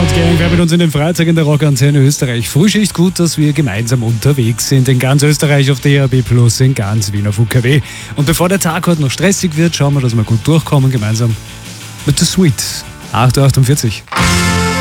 Gang, wer mit uns in den Freitag in der Rockantenne Österreich. Frühschicht, gut, dass wir gemeinsam unterwegs sind. In ganz Österreich auf DAB+, in ganz Wien auf UKW. Und bevor der Tag heute noch stressig wird, schauen wir, dass wir gut durchkommen, gemeinsam mit The Sweet. 8.48 Uhr.